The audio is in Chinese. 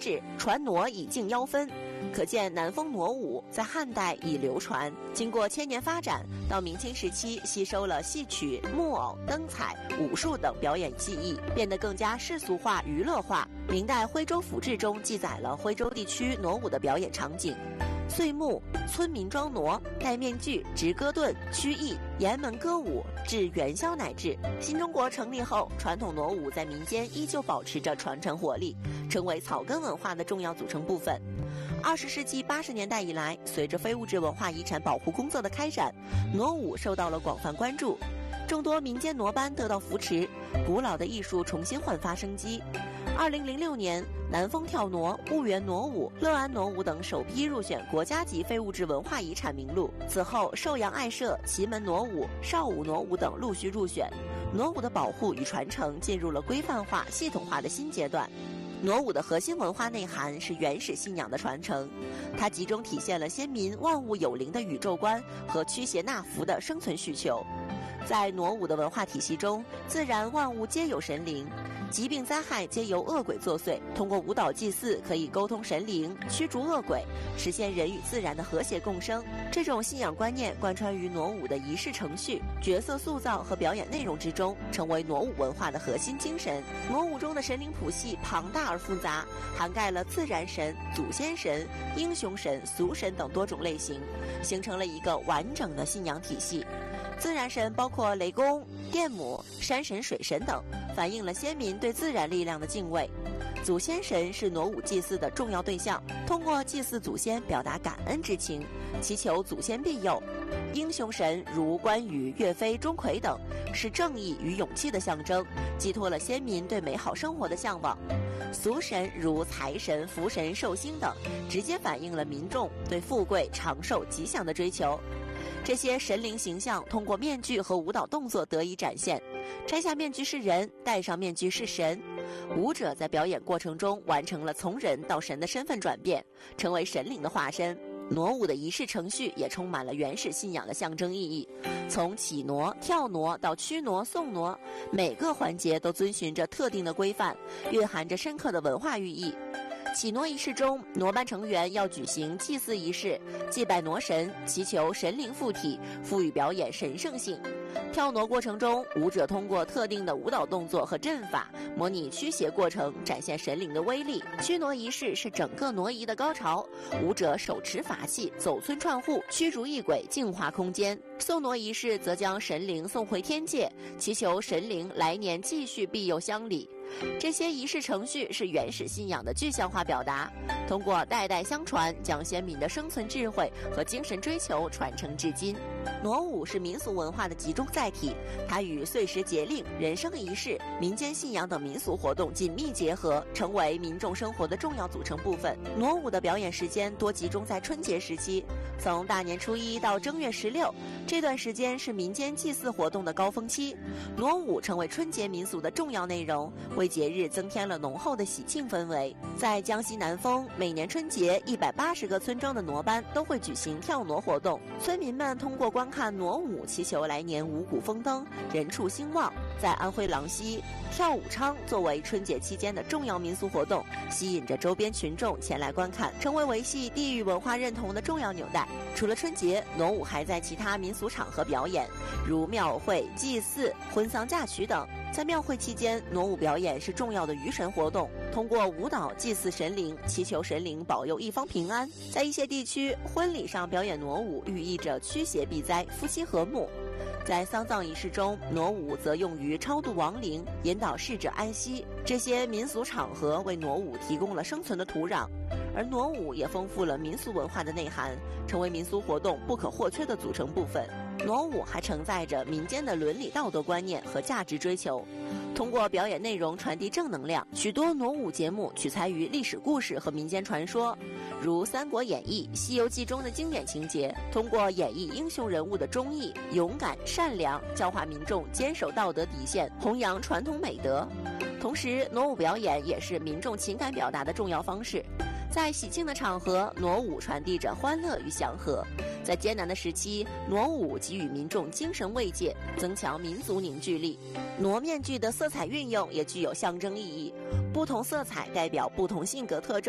制，传傩以敬妖分。可见南风傩舞在汉代已流传，经过千年发展，到明清时期吸收了戏曲、木偶、灯彩、武术等表演技艺，变得更加世俗化、娱乐化。明代《徽州府志》中记载了徽州地区傩舞的表演场景：岁暮，村民装傩，戴面具，执歌盾，曲艺，沿门歌舞，至元宵乃至。新中国成立后，传统傩舞在民间依旧保持着传承活力，成为草根文化的重要组成部分。20世纪80年代以来，随着非物质文化遗产保护工作的开展，傩舞受到了广泛关注，众多民间傩班得到扶持，古老的艺术重新焕发生机。2006年，南风跳傩、婺源傩舞、乐安傩舞等首批入选国家级非物质文化遗产名录。此后，寿阳爱社、祁门傩舞、邵武傩舞等陆续入选。傩舞的保护与传承进入了规范化、系统化的新阶段。傩舞的核心文化内涵是原始信仰的传承，它集中体现了先民万物有灵的宇宙观和驱邪纳福的生存需求。在傩舞的文化体系中，自然万物皆有神灵，疾病灾害皆由恶鬼作祟，通过舞蹈祭祀可以沟通神灵，驱逐恶鬼，实现人与自然的和谐共生。这种信仰观念贯穿于傩舞的仪式程序、角色塑造和表演内容之中，成为傩舞文化的核心精神。傩舞中的神灵谱系庞大而复杂，涵盖了自然神、祖先神、英雄神、俗神等多种类型，形成了一个完整的信仰体系。自然神包括雷公、电母、山神、水神等，反映了先民对自然力量的敬畏。祖先神是傩舞祭祀的重要对象，通过祭祀祖先表达感恩之情，祈求祖先庇佑。英雄神如关羽、岳飞、钟馗等，是正义与勇气的象征，寄托了先民对美好生活的向往。俗神如财神、福神、寿星等，直接反映了民众对富贵、长寿、吉祥的追求。这些神灵形象通过面具和舞蹈动作得以展现，摘下面具是人，戴上面具是神。舞者在表演过程中完成了从人到神的身份转变，成为神灵的化身。傩舞的仪式程序也充满了原始信仰的象征意义，从起傩、跳傩到驱傩、送傩，每个环节都遵循着特定的规范，蕴含着深刻的文化寓意。起傩仪式中，傩班成员要举行祭祀仪式，祭拜傩神，祈求神灵附体，赋予表演神圣性。跳傩过程中，舞者通过特定的舞蹈动作和阵法，模拟驱邪过程，展现神灵的威力。驱傩仪式是整个傩仪的高潮，舞者手持法器，走村串户，驱逐异鬼，净化空间。送傩仪式则将神灵送回天界，祈求神灵来年继续庇佑乡里。这些仪式程序是原始信仰的具象化表达，通过代代相传，将先民的生存智慧和精神追求传承至今。傩舞是民俗文化的集中载体，它与岁时节令、人生仪式、民间信仰等民俗活动紧密结合，成为民众生活的重要组成部分。傩舞的表演时间多集中在春节时期，从大年初一到正月16，这段时间是民间祭祀活动的高峰期。傩舞成为春节民俗的重要内容，为节日增添了浓厚的喜庆氛围。在江西南丰，每年春节180个村庄的傩班都会举行跳傩活动，村民们通过观看傩舞祈求来年五谷丰登、人畜兴旺。在安徽郎溪，跳舞昌作为春节期间的重要民俗活动，吸引着周边群众前来观看，成为维系地域文化认同的重要纽带。除了春节，傩舞还在其他民俗场合表演，如庙会、祭祀、婚丧嫁娶等。在庙会期间，傩舞表演是重要的娱神活动，通过舞蹈祭祀神灵，祈求神灵保佑一方平安。在一些地区，婚礼上表演傩舞寓意着驱邪避灾、夫妻和睦。在丧葬仪式中，傩舞则用于超度亡灵，引导逝者安息。这些民俗场合为傩舞提供了生存的土壤，而傩舞也丰富了民俗文化的内涵，成为民俗活动不可或缺的组成部分。傩舞还承载着民间的伦理道德观念和价值追求，通过表演内容传递正能量。许多傩舞节目取材于历史故事和民间传说，如《三国演义》《西游记》中的经典情节，通过演绎英雄人物的忠义、勇敢、善良，教化民众坚守道德底线，弘扬传统美德。同时，傩舞表演也是民众情感表达的重要方式。在喜庆的场合，傩舞传递着欢乐与祥和；在艰难的时期，傩舞给予民众精神慰藉，增强民族凝聚力。傩面具的色彩运用也具有象征意义，不同色彩代表不同性格特征。